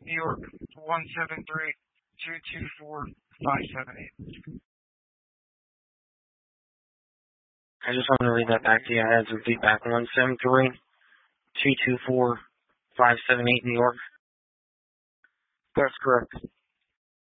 New York 173-224-578. I just want to read that back to you. I had some feedback. 173-224-578 New York. That's correct.